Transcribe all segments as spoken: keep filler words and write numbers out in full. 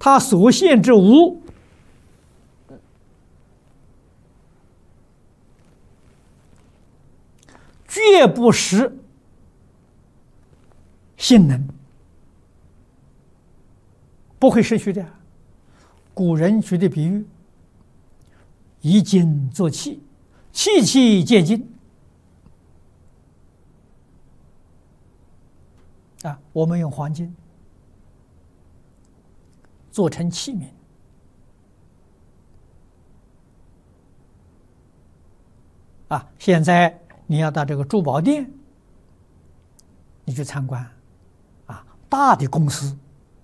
它所现之物，绝不是性能，不会失去的。古人举的比喻：以金作器，器器皆金。啊，我们用黄金做成器皿，啊，现在你要到这个珠宝店，你去参观，啊，大的公司，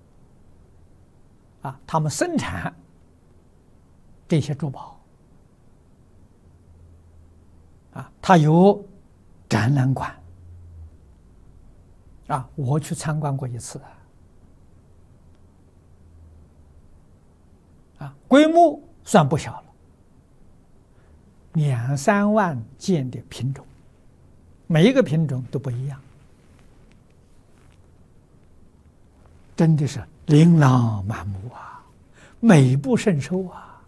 啊，他们生产这些珠宝，啊，它有展览馆。啊，我去参观过一次，啊，规模算不小了，两三万件的品种，每一个品种都不一样，真的是琳琅满目啊，美不胜收啊！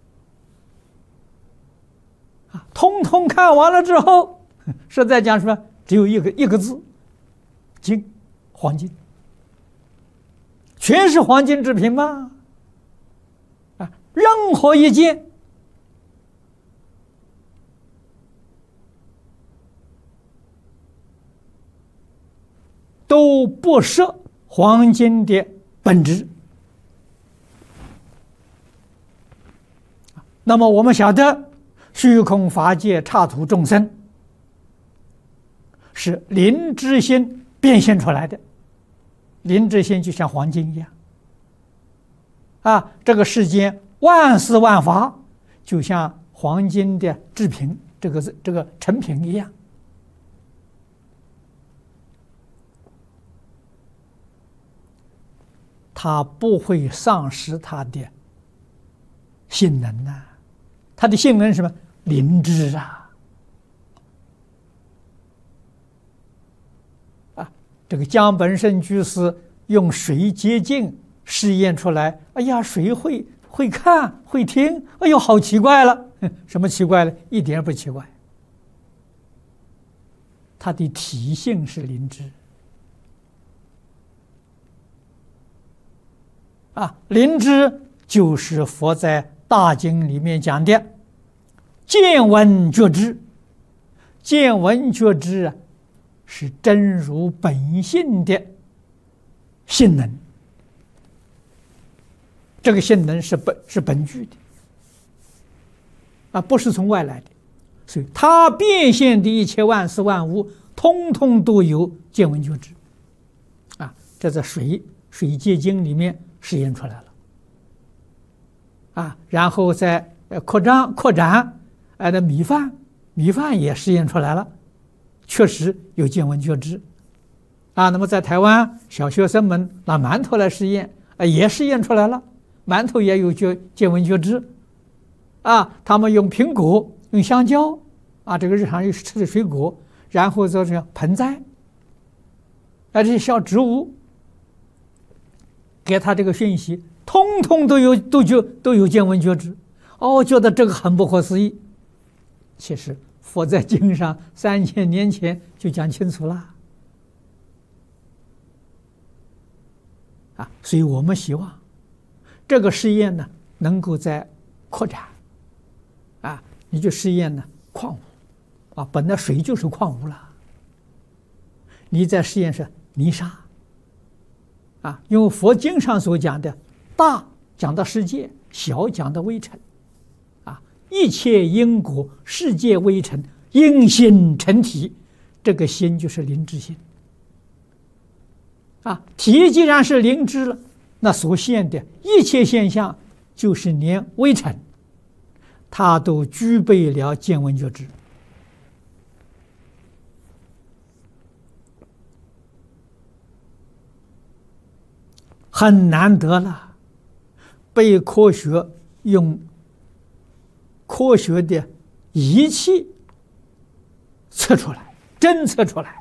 啊，通通看完了之后，实在讲什么，只有一个一个字：金。黄金，全是黄金制品吗？啊，任何一件都不是黄金的本质。那么我们晓得，虚空法界刹土众生是灵知心变现出来的。灵知心就像黄金一样，啊，这个世间万事万法就像黄金的制品，这个这个成品一样，它不会丧失它的性能啊，它的性能是什么？灵知啊，啊，这个江本胜居士用水接近试验出来，哎呀，水会会看会听，哎呦，好奇怪了！什么奇怪了？一点也不奇怪，它的体性是灵知。啊，灵知就是佛在大经里面讲的见闻觉知，见闻觉知啊，是真如本性的性能。这个性能是本是本具的，啊，不是从外来的，所以它变现的一切万事万物，通通都有见闻觉知，啊，这在水水界经里面实验出来了，啊，然后再扩张扩展，哎，那米饭米饭也实验出来了，确实有见闻觉知，啊，那么在台湾小学生们拿馒头来实验，啊，也实验出来了。馒头也有觉见闻觉知，啊，他们用苹果、用香蕉，啊，这个日常吃的水果，然后做成盆栽，啊，这些小植物，给他这个讯息，通通都有都就都有见闻觉知，哦，觉得这个很不可思议。其实佛在经上三千年前就讲清楚了，啊，所以我们希望。这个试验呢，能够在扩展，啊，你就试验呢矿物，啊，本来水就是矿物了，你在试验是泥沙，啊，因为佛经上所讲的，大讲到世界，小讲到微尘，啊，一切因果，世界微尘，因心成体，这个心就是灵知心，啊，体既然是灵知了。那所现的一切现象，就是连微尘，它都具备了见闻觉知，很难得了，被科学用科学的仪器测出来、侦测出来。